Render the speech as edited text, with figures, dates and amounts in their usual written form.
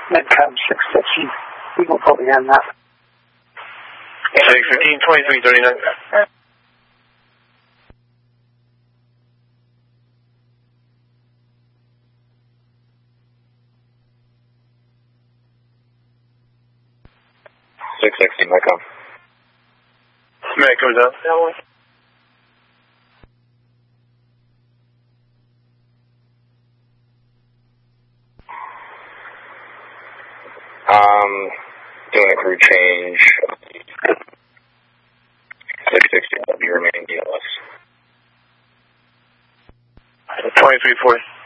Metcom 615. You can put me on that. 615, 2339. Metcom. Metcom's out. Doing a crew change. 660 will be remaining DLS. 2340.